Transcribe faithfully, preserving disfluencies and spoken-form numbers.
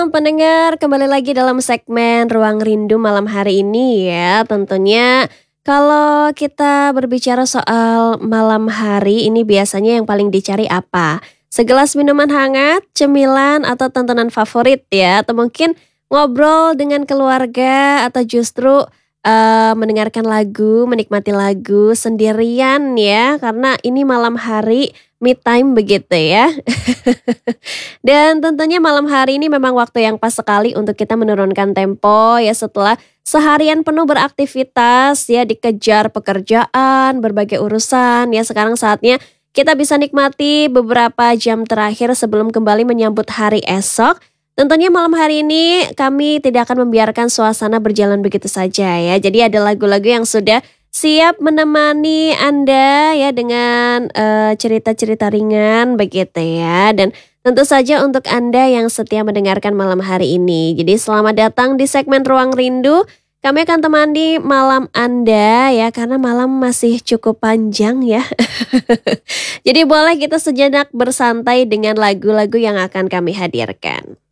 Pendengar, kembali lagi dalam segmen Ruang Rindu malam hari ini ya. Tentunya kalau kita berbicara soal malam hari ini biasanya yang paling dicari apa? Segelas minuman hangat, cemilan atau tontonan favorit ya? Atau mungkin ngobrol dengan keluarga atau justru eh, mendengarkan lagu, menikmati lagu sendirian ya. Karena ini malam hari me time begitu ya. Dan tentunya malam hari ini memang waktu yang pas sekali untuk kita menurunkan tempo ya setelah seharian penuh beraktivitas ya dikejar pekerjaan, berbagai urusan ya sekarang saatnya kita bisa nikmati beberapa jam terakhir sebelum kembali menyambut hari esok. Tentunya malam hari ini kami tidak akan membiarkan suasana berjalan begitu saja ya. Jadi ada lagu-lagu yang sudah siap menemani Anda ya dengan eh, cerita-cerita ringan begitu ya. Dan tentu saja untuk Anda yang setia mendengarkan malam hari ini. Jadi selamat datang di segmen Ruang Rindu. Kami akan temani malam Anda ya karena malam masih cukup panjang ya. Jadi boleh kita sejenak bersantai dengan lagu-lagu yang akan kami hadirkan.